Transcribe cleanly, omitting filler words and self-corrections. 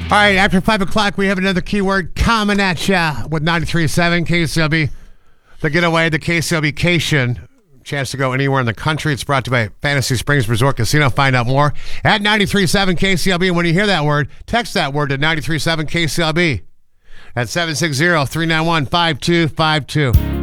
All right, after 5 o'clock, we have another keyword coming at ya with 93.7 KCLB. The getaway, the KCLB-cation. Chance to go anywhere in the country. It's brought to you by Fantasy Springs Resort Casino. Find out more at 93.7 KCLB. And when you hear that word, text that word to 93.7 KCLB at 760-391-5252.